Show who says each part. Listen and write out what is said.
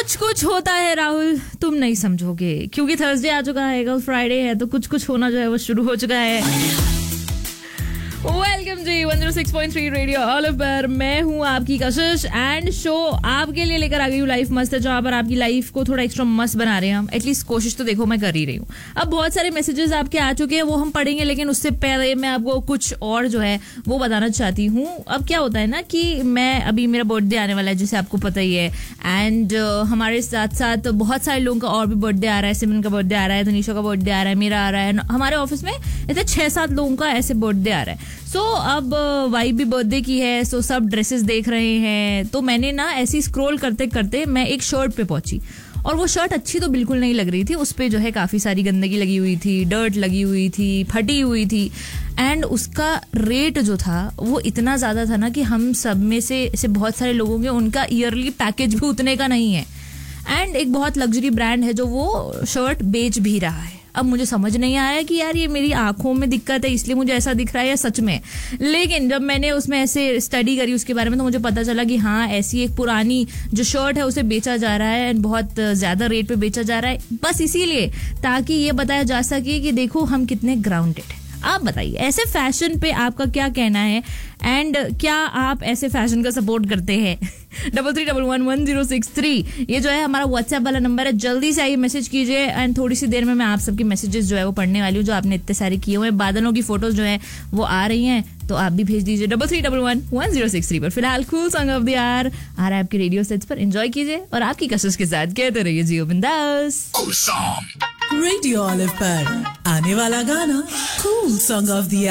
Speaker 1: कुछ कुछ होता है राहुल, तुम नहीं समझोगे, क्योंकि थर्सडे आ चुका है, कल फ्राइडे है, तो कुछ कुछ होना जो है वो शुरू हो चुका है। वेलकम जी 106.3 रेडियो ऑल पर मैं हूँ आपकी कशिश एंड शो आपके लिए लेकर आ गई हूँ लाइफ मस्त है, जहाँ पर आपकी लाइफ को थोड़ा एक्स्ट्रा मस्त बना रहे हैं हम। एटलीस्ट कोशिश तो देखो मैं कर ही रही हूँ। अब बहुत सारे मैसेजेस आपके आ चुके हैं, वो हम पढ़ेंगे, लेकिन उससे पहले मैं आपको कुछ और जो है वो बताना चाहती हूँ। अब क्या होता है ना कि मैं अभी मेरा बर्थडे आने वाला है, जैसे आपको पता ही है, एंड हमारे साथ साथ बहुत सारे लोगों का और भी बर्थडे आ रहा है। सिमरन का बर्थडे आ रहा है, तनीषा का बर्थडे आ रहा है, मेरा आ रहा है, हमारे ऑफिस में ऐसे 6-7 लोगों का ऐसे बर्थडे आ रहा है। सो अब वाइफ भी बर्थडे की है, सो सब ड्रेसेस देख रहे हैं। तो मैंने ना ऐसी स्क्रॉल करते करते मैं एक शर्ट पे पहुंची, और वो शर्ट अच्छी तो बिल्कुल नहीं लग रही थी। उस पे जो है काफी सारी गंदगी लगी हुई थी, डर्ट लगी हुई थी, फटी हुई थी, एंड उसका रेट जो था वो इतना ज्यादा था ना कि हम सब में से ऐसे बहुत सारे लोगों के उनका ईयरली पैकेज भी उतने का नहीं है। एंड एक बहुत लग्जरी ब्रांड है जो वो शर्ट बेच भी रहा है। अब मुझे समझ नहीं आया कि यार ये मेरी आंखों में दिक्कत है इसलिए मुझे ऐसा दिख रहा है या सच में। लेकिन जब मैंने उसमें ऐसे स्टडी करी उसके बारे में, तो मुझे पता चला कि हाँ, ऐसी एक पुरानी जो शर्ट है उसे बेचा जा रहा है, बहुत ज्यादा रेट पे बेचा जा रहा है, बस इसीलिए ताकि ये बताया जा सके कि देखो हम कितने ग्राउंडेड हैं। आप बताइए ऐसे फैशन पे आपका क्या कहना है, एंड क्या आप ऐसे फैशन का सपोर्ट करते हैं? 33111063 ये जो है हमारा व्हाट्सएप वाला नंबर है। जल्दी से आइए, मैसेज कीजिए, एंड थोड़ी सी देर में मैं आप सबके मैसेजेस जो है वो पढ़ने वाली हूँ, जो आपने इतने सारे किए हुए हैं। बादलों की फोटोज जो है वो आ रही हैं, तो आप भी भेज दीजिए 33111063 पर। फिलहाल cool song of the our आ रहा है आपके रेडियो सेट्स पर, एंजॉय कीजिए और आपकी कशिश के साथ कहते रहिए जियो बिंदास।
Speaker 2: रेडियो ऑलिव पर आने वाला गाना कूल सॉन्ग ऑफ द